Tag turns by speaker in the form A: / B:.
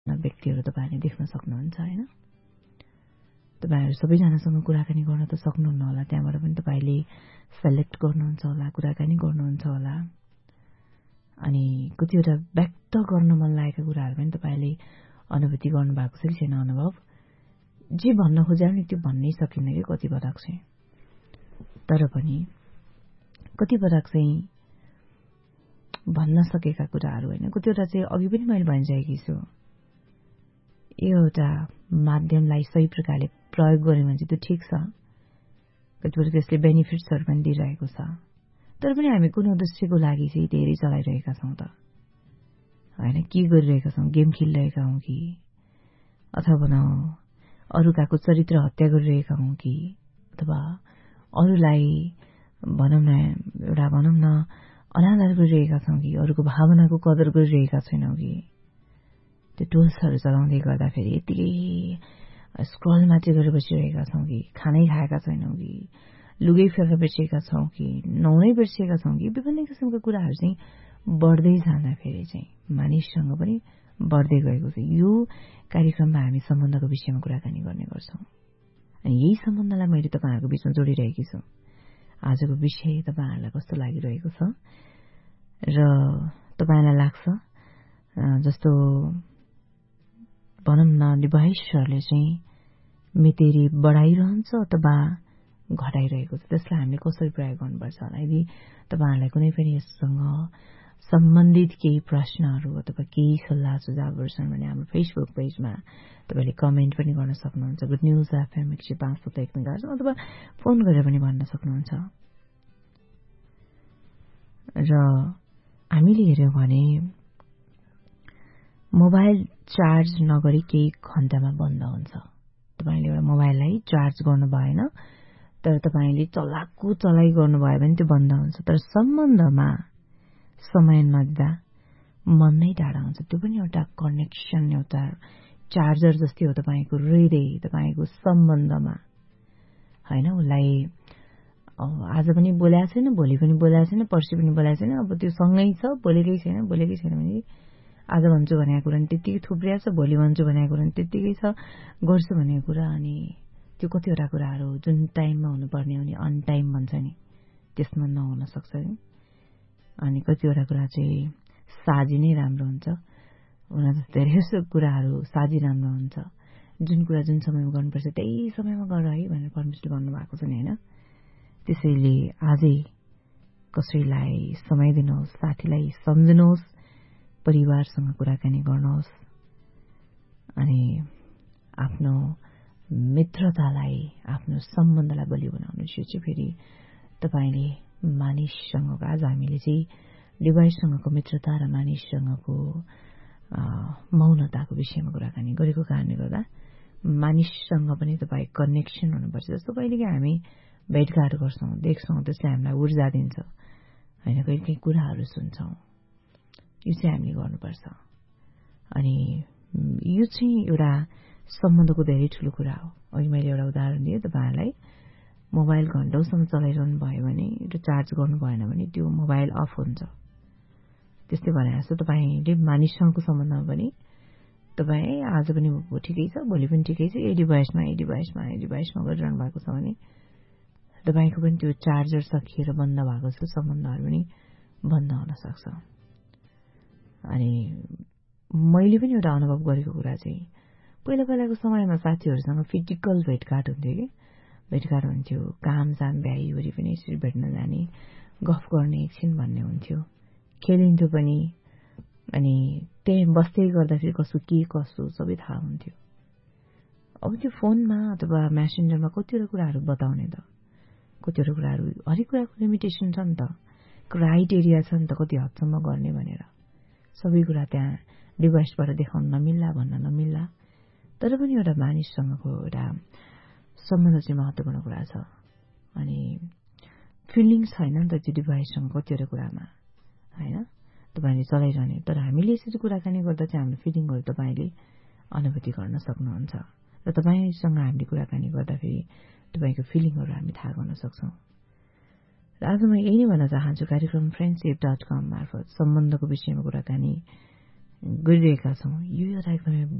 A: व्यक्तिहरू तपाईहरुले देख्न सक्नुहुन्छ हैन तपाईहरु सबैजनासँग कुराकानी गर्न त सक्नुहुन्न होला त्यहाँबाट पनि तपाईले सेलेक्ट गर्नुहुन्छ होला कुराकानी गर्नुहुन्छ होला अनि कतिवटा व्यक्त गर्न मन लागेका कुराहरु पनि तपाईले अनुभूति गर्नु भएको छ कि छैन अनुभव जे भन्न खोजे नि त्यो भन्नै सकिन्न के कति पटक चाहिँ तर पनि कति पटक चाहिँ भन्न सकेका कुराहरु हैन कतिवटा चाहिँ अघि पनि मैले भनिसकेकी छु एउटा माध्यमलाई सही प्रकारले प्रयोग गर्ने भने त्यो ठीक छ कतिपय त्यसले बेनिफिट्सहरु पनि दिइरहेको छ तर पनि हामी कुन उद्देश्यको लागि चाहिँ धेरै चलाइरहेका छौं त हैन के गरिरहेका छौं गेम खेलिरहेका हौं कि अथवा भनौं अरूकाको चरित्र हत्या गरिरहेका हौं कि अथवा अरूलाई भनौं न अनादर गरिरहेका छौं कि अरूको भावनाको कदर गरिरहेका छैनौं कि त्यो टुल्सहरु चलाउँदै गर्दा फेरि यतिकै स्क्रल मात्रै गरेर बसिरहेका छौं कि खानै खाएका छैनौं कि लुगै फेर्न बिर्सेका छौं कि नुहाउनै बिर्सेका छौं कि विभिन्न किसिमका कुराहरु चाहिँ बढ्दै जाँदा फेरि चाहिँ मानिससँग पनि बढ्दै गएको छ यो कार्यक्रममा हामी सम्बन्धको विषयमा कुराकानी गर्ने गर्छौं अनि यही सम्बन्धलाई मैले तपाईहरुको बीचमा जोडिरहेकी छु आजको विषय तपाईहरुलाई कस्तो लागिरहेको छ र तपाईलाई लाग्छ जस्तो भनौं न डिभाइसहरुले चाहिँ मितेरी बढाइरहन्छ अथवा घटाइरहेको छ त्यसलाई हामीले कसरी प्रयोग गर्नुपर्छ होला यदि तपाईहरुलाई कुनै पनि यससँग सम्बन्धित केही प्रश्नहरु अथवा केही सल्लाह सुझावहरु छन् भने हाम्रो फेसबुक पेजमा तपाईले कमेन्ट पनि गर्न सक्नुहुन्छ गुड न्यूज एफएम 105.1 मेगाहर्ज अथवा फोन गरेर पनि भन्न सक्नुहुन्छ र हामीले हेर्यौं भने मोबाइल चार्ज नगरी केही घण्टामा बन्द हुन्छ तपाईले एउटा मोबाइललाई चार्ज गर्नु भएन तर तपाईले चलाकु चलाइ गर्नु भयो भने त्यो बन्द हुन्छ तर सम्बन्धमा समय नदिँदा मन नै टाढा हुन्छ त्यो पनि एउटा कनेक्सन एउटा चार्जर जस्तै हो तपाईको हृदय तपाईको सम्बन्धमा हैन उलाई आज पनि बोलेको छैन भोलि पनि बोलेको छैन पर्सि पनि बोलेको छैन अब त्यो सँगै छ बोलेकै छैन भने आज भन्छु भनेको कुरा नि त्यतिकै थुप्रिया छ भोलि भन्छु भनेको कुरा नि त्यतिकै छ गर्छु भनेको कुरा अनि त्यो कतिवटा कुराहरु जुन टाइममा हुनुपर्ने हो नि अन टाइम भन्छ नि त्यसमा नहुन सक्छ नि अनि कतिवटा कुरा चाहिँ साझी नै राम्रो हुन्छ हुन त धेरै कुराहरु साझी राम्रो हुन्छ जुन कुरा जुन समयमा गर्नुपर्छ त्यही समयमा गर है भनेर परमेश्वरले भन्नुभएको छ नि हैन त्यसैले आजै कसैलाई समय दिनुहोस् साथीलाई सम्झनुहोस् परिवारसँग कुराकानी गर्नुहोस् अनि आफ्नो मित्रतालाई आफ्नो सम्बन्धलाई बलियो बनाउनु चाहिँ फेरि तपाईले मानिससँगको आज हामीले चाहिँ डिभाइससँगको मित्रता र मानिससँगको मौनताको विषयमा कुराकानी गरेको कारणले गर्दा मानिससँग पनि तपाई कनेक्सन हुनुपर्छ जस्तो कहिलेकाहीँ हामी भेटघाट गर्छौं देख्छौं त्यसले हामीलाई ऊर्जा दिन्छ हैन कहिलेकाहीँ कुराहरु सुन्छौं यो चाहिँ हामीले गर्नुपर्छ अनि यो चाहिँ एउटा सम्बन्धको धेरै ठूलो कुरा हो अघि मैले एउटा उदाहरण दिए तपाईहरुलाई मोबाइल घण्टौसम्म चलाइरहनु भयो भने र चार्ज गर्नु भएन भने त्यो मोबाइल अफ हुन्छ त्यस्तै भने जस्तो तपाईले मानिससँगको सम्बन्धमा पनि तपाई आज पनि ठिकै छ भोलि पनि ठिकै छ यही डिभाइसमा गरिरहनु भएको छ भने तपाईको पनि त्यो चार्जर सकिएर बन्द भएको छ सम्बन्धहरु पनि बन्द हुन सक्छ अनि मैले पनि एउटा अनुभव गरेको कुरा चाहिँ पहिलाको समयमा साथीहरुसँग फिजिकल भेटघाट हुन्थ्यो कि भेटघाट हुन्थ्यो काम जाम भ्याइवरी पनि यसरी भेट्न जाने गफ गर्ने एकछिन भन्ने हुन्थ्यो खेलिन्थ्यो पनि अनि त्यही बस्दै गर्दा फेरि कसो सबै थाहा हुन्थ्यो अब त्यो फोनमा अथवा मेसेन्जरमा कतिवटा कुराहरु बताउने त कतिवटा कुराहरु हरेक कुराको लिमिटेसन छ नि त क्राइटेरिया छ नि त कति हदसम्म गर्ने भनेर सबै कुरा त्यहाँ डिभाइसबाट देखाउन नमिल्ला भन्न नमिल्ला तर पनि एउटा मानिससँगको एउटा सम्बन्ध चाहिँ महत्त्वपूर्ण कुरा छ अनि फिलिङ्स छैन नि त त्यो डिभाइससँग कतिवटा कुरामा हैन तपाईले चलाइरहने तर हामीले यसरी कुराकानी गर्दा चाहिँ हाम्रो फिलिङहरु तपाईले अनुभूति गर्न सक्नुहुन्छ र तपाईसँग हामीले कुराकानी गर्दा फेरि तपाईको फिलिङहरु हामी थाहा गर्न सक्छौं र आज म यही नै भन्न चाहन्छु कार्यक्रम friendship.com मार्फत सम्बन्धको विषयमा कुराकानी गरिरहेका छौँ। यो एउटा एकदमै